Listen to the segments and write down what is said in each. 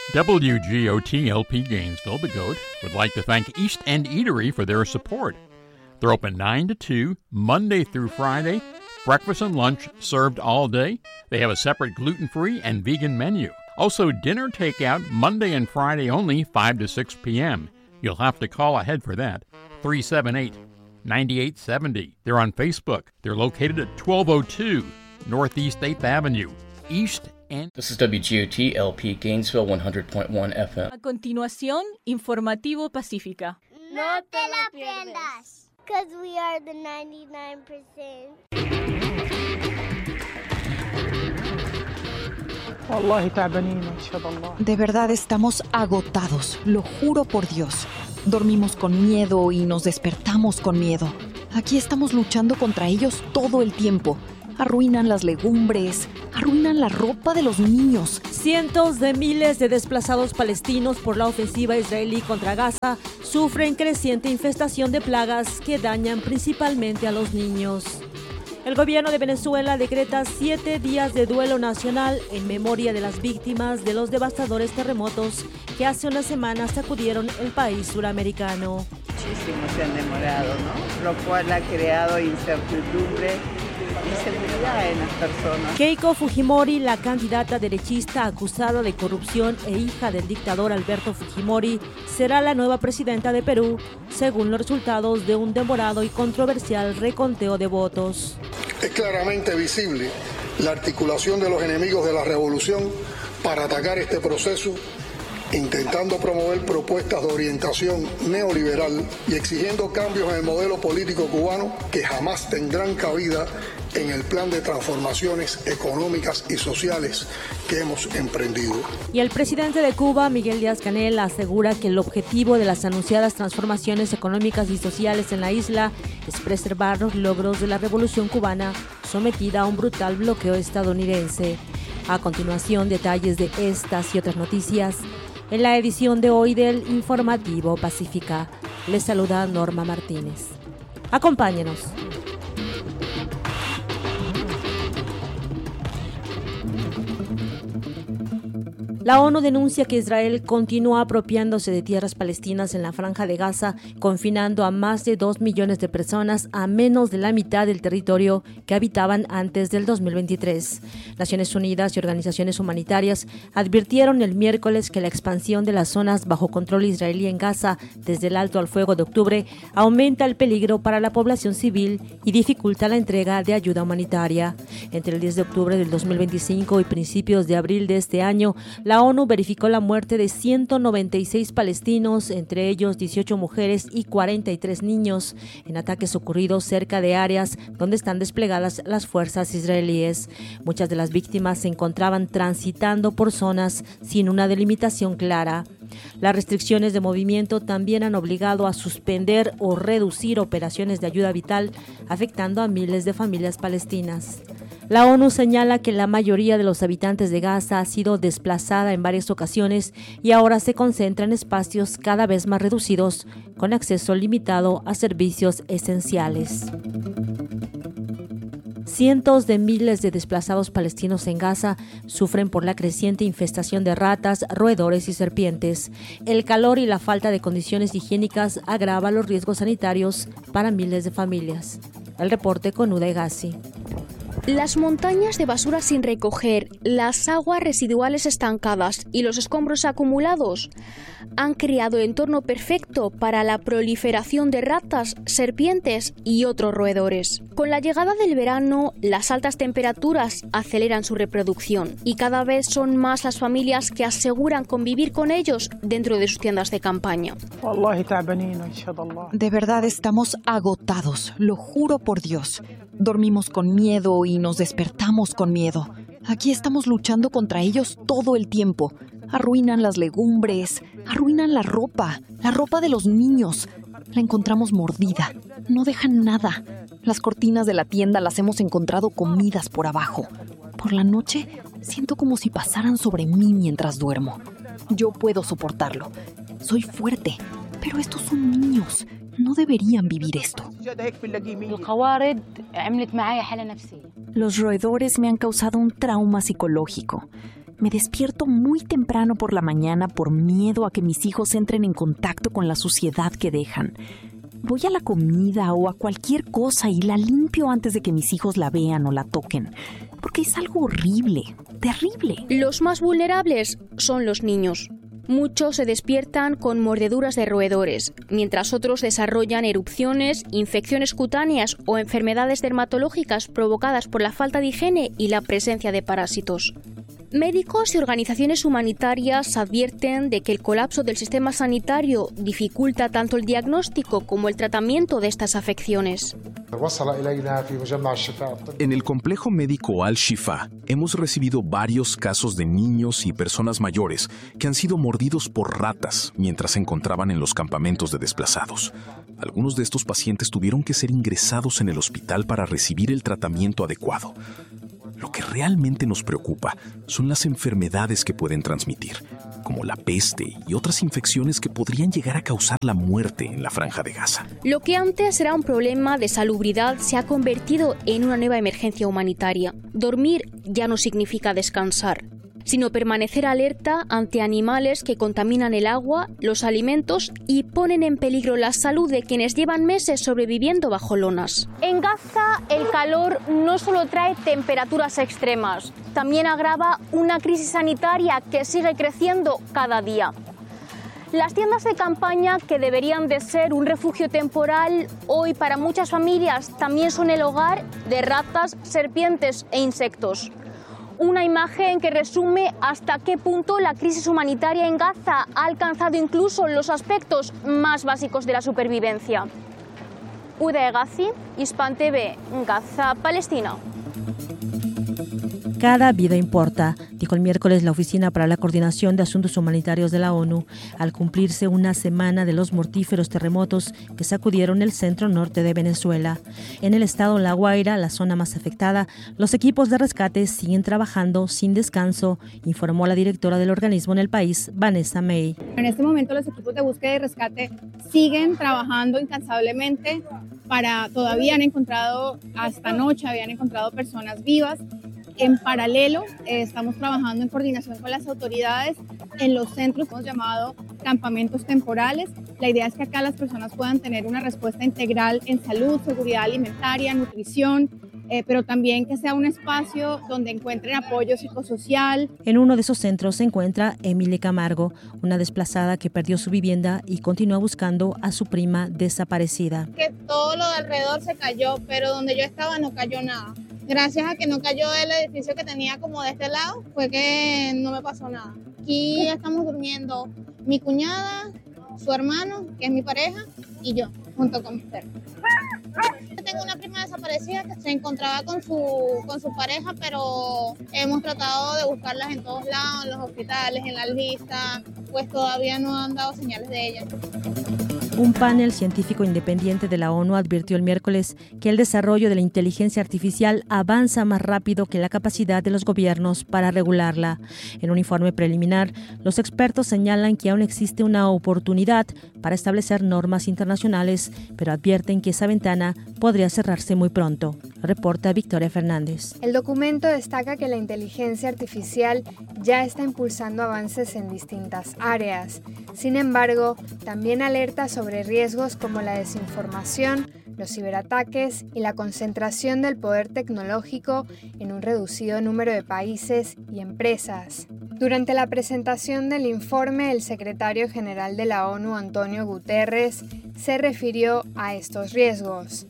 WGOT-LP Gainesville, The Goat, would like to thank East End Eatery for their support. They're open 9 to 2, Monday through Friday, breakfast and lunch served all day. They have a separate gluten-free and vegan menu. Also, dinner takeout Monday and Friday only, 5 to 6 p.m. You'll have to call ahead for that, 378-9870. They're on Facebook. They're located at 1202 Northeast 8th Avenue, East End. This is WGOT LP Gainesville 100.1 FM. A continuación, Informativo Pacífica. No te la pierdas, because we are the 99%. De verdad estamos agotados, lo juro por Dios. Dormimos con miedo y nos despertamos con miedo. Aquí estamos luchando contra ellos todo el tiempo. Arruinan las legumbres, arruinan la ropa de los niños. Cientos de miles de desplazados palestinos por la ofensiva israelí contra Gaza sufren creciente infestación de plagas que dañan principalmente a los niños. El gobierno de Venezuela decreta 7 días de duelo nacional en memoria de las víctimas de los devastadores terremotos que hace unas semanas sacudieron el país suramericano. Muchísimo se han demorado, ¿no? Lo cual ha creado incertidumbre y inseguridad en las personas. Keiko Fujimori, la candidata derechista acusada de corrupción e hija del dictador Alberto Fujimori, será la nueva presidenta de Perú, según los resultados de un demorado y controversial reconteo de votos. Es claramente visible la articulación de los enemigos de la revolución para atacar este proceso, intentando promover propuestas de orientación neoliberal y exigiendo cambios en el modelo político cubano que jamás tendrán cabida en el plan de transformaciones económicas y sociales que hemos emprendido. Y el presidente de Cuba, Miguel Díaz-Canel, asegura que el objetivo de las anunciadas transformaciones económicas y sociales en la isla es preservar los logros de la revolución cubana sometida a un brutal bloqueo estadounidense. A continuación, detalles de estas y otras noticias en la edición de hoy del Informativo Pacífica. Les saluda Norma Martínez. Acompáñenos. La ONU denuncia que Israel continúa apropiándose de tierras palestinas en la Franja de Gaza, confinando a más de 2 millones de personas a menos de la mitad del territorio que habitaban antes del 2023. Naciones Unidas y organizaciones humanitarias advirtieron el miércoles que la expansión de las zonas bajo control israelí en Gaza desde el alto al fuego de octubre aumenta el peligro para la población civil y dificulta la entrega de ayuda humanitaria. Entre el 10 de octubre del 2025 y principios de abril de este año, la ONU verificó la muerte de 196 palestinos, entre ellos 18 mujeres y 43 niños, en ataques ocurridos cerca de áreas donde están desplegadas las fuerzas israelíes. Muchas de las víctimas se encontraban transitando por zonas sin una delimitación clara. Las restricciones de movimiento también han obligado a suspender o reducir operaciones de ayuda vital, afectando a miles de familias palestinas. La ONU señala que la mayoría de los habitantes de Gaza ha sido desplazada en varias ocasiones y ahora se concentra en espacios cada vez más reducidos, con acceso limitado a servicios esenciales. Cientos de miles de desplazados palestinos en Gaza sufren por la creciente infestación de ratas, roedores y serpientes. El calor y la falta de condiciones higiénicas agrava los riesgos sanitarios para miles de familias. El reporte con Uday Gassi. Las montañas de basura sin recoger, las aguas residuales estancadas y los escombros acumulados han creado el entorno perfecto para la proliferación de ratas, serpientes y otros roedores. Con la llegada del verano, las altas temperaturas aceleran su reproducción y cada vez son más las familias que aseguran convivir con ellos dentro de sus tiendas de campaña. De verdad estamos agotados, lo juro por Dios. Dormimos con miedo y nos despertamos con miedo. Aquí estamos luchando contra ellos todo el tiempo. Arruinan las legumbres, arruinan la ropa de los niños. La encontramos mordida, no dejan nada. Las cortinas de la tienda las hemos encontrado comidas por abajo. Por la noche siento como si pasaran sobre mí mientras duermo. Yo puedo soportarlo. Soy fuerte, pero estos son niños. No deberían vivir esto. Los roedores me han causado un trauma psicológico. Me despierto muy temprano por la mañana por miedo a que mis hijos entren en contacto con la suciedad que dejan. Voy a la comida o a cualquier cosa y la limpio antes de que mis hijos la vean o la toquen, porque es algo horrible, terrible. Los más vulnerables son los niños. Muchos se despiertan con mordeduras de roedores, mientras otros desarrollan erupciones, infecciones cutáneas o enfermedades dermatológicas provocadas por la falta de higiene y la presencia de parásitos. Médicos y organizaciones humanitarias advierten de que el colapso del sistema sanitario dificulta tanto el diagnóstico como el tratamiento de estas afecciones. En el complejo médico Al-Shifa hemos recibido varios casos de niños y personas mayores que han sido mordidos por ratas mientras se encontraban en los campamentos de desplazados. Algunos de estos pacientes tuvieron que ser ingresados en el hospital para recibir el tratamiento adecuado. Lo que realmente nos preocupa son las enfermedades que pueden transmitir, como la peste y otras infecciones que podrían llegar a causar la muerte en la Franja de Gaza. Lo que antes era un problema de salubridad se ha convertido en una nueva emergencia humanitaria. Dormir ya no significa descansar, sino permanecer alerta ante animales que contaminan el agua, los alimentos y ponen en peligro la salud de quienes llevan meses sobreviviendo bajo lonas. En Gaza, el calor no solo trae temperaturas extremas, también agrava una crisis sanitaria que sigue creciendo cada día. Las tiendas de campaña, que deberían de ser un refugio temporal, hoy para muchas familias también son el hogar de ratas, serpientes e insectos. Una imagen que resume hasta qué punto la crisis humanitaria en Gaza ha alcanzado incluso los aspectos más básicos de la supervivencia. Uday Ghazi, Hispan TV, Gaza, Palestina. Cada vida importa, dijo el miércoles la Oficina para la Coordinación de Asuntos Humanitarios de la ONU, al cumplirse una semana de los mortíferos terremotos que sacudieron el centro norte de Venezuela. En el estado La Guaira, la zona más afectada, los equipos de rescate siguen trabajando sin descanso, informó la directora del organismo en el país, Vanessa May. En este momento los equipos de búsqueda y rescate siguen trabajando incansablemente todavía han encontrado, hasta anoche habían encontrado personas vivas. En paralelo, estamos trabajando en coordinación con las autoridades en los centros que hemos llamado campamentos temporales. La idea es que acá las personas puedan tener una respuesta integral en salud, seguridad alimentaria, nutrición, pero también que sea un espacio donde encuentren apoyo psicosocial. En uno de esos centros se encuentra Emilie Camargo, una desplazada que perdió su vivienda y continúa buscando a su prima desaparecida. Que todo lo de alrededor se cayó, pero donde yo estaba no cayó nada. Gracias a que no cayó el edificio que tenía como de este lado, fue que no me pasó nada. Aquí estamos durmiendo mi cuñada, su hermano, que es mi pareja, y yo, junto con mi perro. Tengo una prima desaparecida que se encontraba con su pareja, pero hemos tratado de buscarlas en todos lados, en los hospitales, en la lista, pues todavía no han dado señales de ella. Un panel científico independiente de la ONU advirtió el miércoles que el desarrollo de la inteligencia artificial avanza más rápido que la capacidad de los gobiernos para regularla. En un informe preliminar, los expertos señalan que aún existe una oportunidad para establecer normas internacionales, pero advierten que esa ventana podría cerrarse muy pronto. Reporta Victoria Fernández. El documento destaca que la inteligencia artificial ya está impulsando avances en distintas áreas. Sin embargo, también alerta sobre riesgos como la desinformación, los ciberataques y la concentración del poder tecnológico en un reducido número de países y empresas. Durante la presentación del informe, el secretario general de la ONU, Antonio Guterres, se refirió a estos riesgos.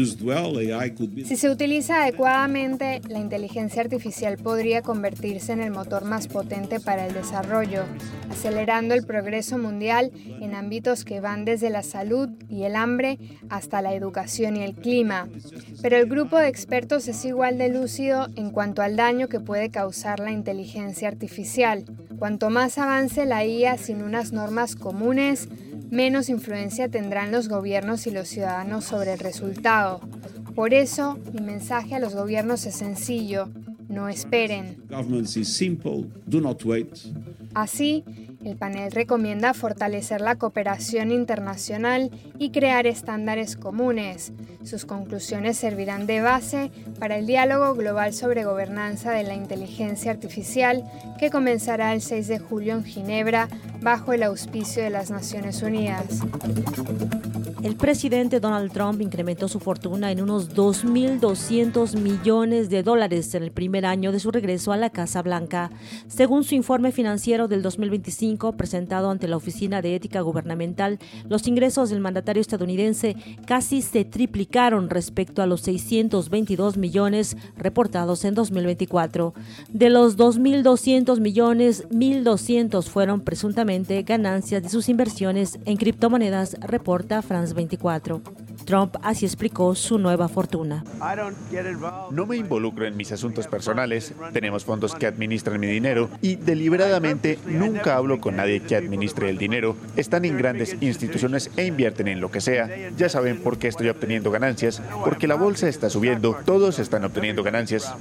Si se utiliza adecuadamente, la inteligencia artificial podría convertirse en el motor más potente para el desarrollo, acelerando el progreso mundial en ámbitos que van desde la salud y el hambre hasta la educación y el clima. Pero el grupo de expertos es igual de lúcido en cuanto al daño que puede causar la inteligencia artificial. Cuanto más avance la IA sin unas normas comunes, menos influencia tendrán los gobiernos y los ciudadanos sobre el resultado. Por eso, mi mensaje a los gobiernos es sencillo: no esperen. Así, El panel recomienda fortalecer la cooperación internacional y crear estándares comunes. Sus conclusiones servirán de base para el diálogo global sobre gobernanza de la inteligencia artificial que comenzará el 6 de julio en Ginebra bajo el auspicio de las Naciones Unidas. El presidente Donald Trump incrementó su fortuna en unos 2.200 millones de dólares en el primer año de su regreso a la Casa Blanca. Según su informe financiero del 2025 presentado ante la Oficina de Ética Gubernamental, los ingresos del mandatario estadounidense casi se triplicaron respecto a los 622 millones reportados en 2024. De los 2.200 millones, 1.200 fueron presuntamente ganancias de sus inversiones en criptomonedas, reporta France 24. Trump así explicó su nueva fortuna. No me involucro en mis asuntos personales, tenemos fondos que administran mi dinero y deliberadamente nunca hablo con nadie que administre el dinero. Están en grandes instituciones e invierten en lo que sea. Ya saben por qué estoy obteniendo ganancias, porque la bolsa está subiendo, todos están obteniendo ganancias.